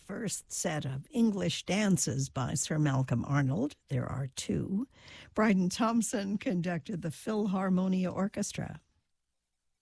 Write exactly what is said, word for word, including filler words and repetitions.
first set of English dances by Sir Malcolm Arnold. There are two. Bryden Thompson conducted the Philharmonia Orchestra.